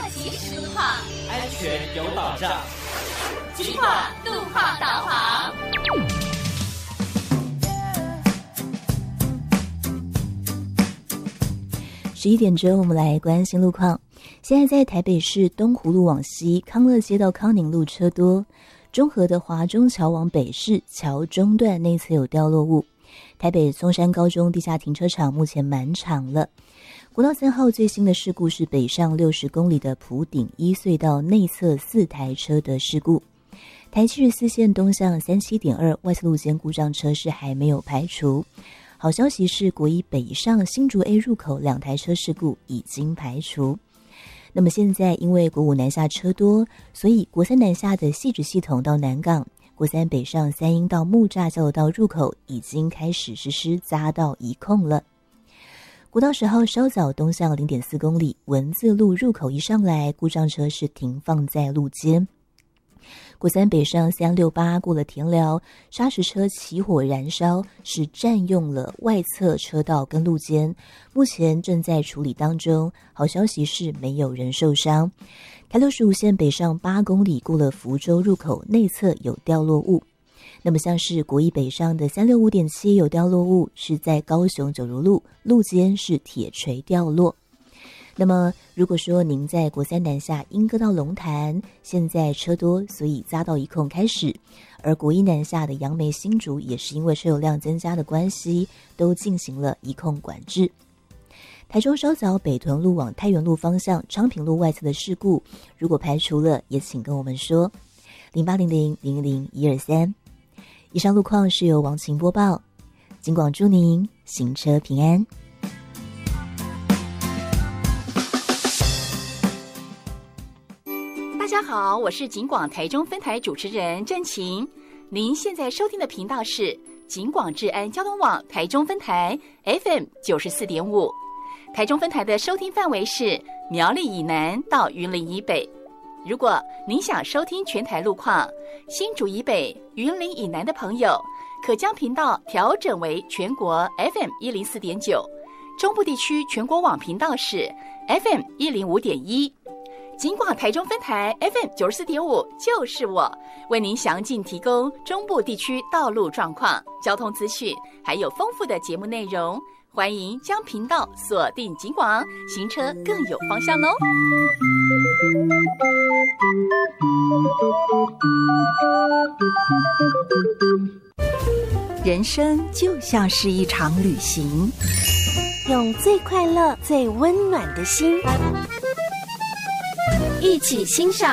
及时路况， 安全有保障。 警广路况导航。 11点钟，我们来关心路况。现在在台北市东湖路往西、康乐街到康宁路车多，中和的华中桥往北市桥中段内侧有掉落物。台北松山高中地下停车场目前满场了。国道3号最新的事故是北上60公里的埔顶一隧道内侧4台车的事故。台74线东向37.2外侧路肩故障车是还没有排除。好消息是国一北上新竹 A 入口2台车事故已经排除。那么现在因为国5南下车多，所以国3南下的汐止系统到南港，国3北上三鶯到木栅交流道入口已经开始实施匝道移控了。国道10号稍早东向 0.4 公里文字路入口一上来，故障车是停放在路肩。国3北上368过了田寮，砂石车起火燃烧，是占用了外侧车道跟路肩，目前正在处理当中。好消息是没有人受伤。台65线北上8公里过了福州入口内侧有掉落物。那么像是国一北上的365.7有掉落物，是在高雄九如路路肩是铁锤掉落。那么如果说您在国3南下莺歌到龙潭，现在车多，所以匝道移控开始，而国一南下的杨梅新竹也是因为车流量增加的关系，都进行了移控管制。台中稍早北屯路往太原路方向昌平路外侧的事故，如果排除了，也请跟我们说。0800000123。以上路况是由王晴播报，警广祝您行车平安。 大家好，我是警广台中分台主持人郑晴。您现在收听的频道是警广治安交通网台中分台 FM 94.5。台中分台的收听范围是苗栗以南到云林以北。如果您想收听全台路况，新竹以北、云林以南的朋友，可将频道调整为全国 FM 104.9，中部地区全国网频道是 FM 105.1。警广台中分台 FM 94.5就是我，为您详尽提供中部地区道路状况、交通资讯，还有丰富的节目内容。欢迎将频道锁定警广，行车更有方向哦。 人生就像是一场旅行，用最快乐、最温暖的心，一起欣赏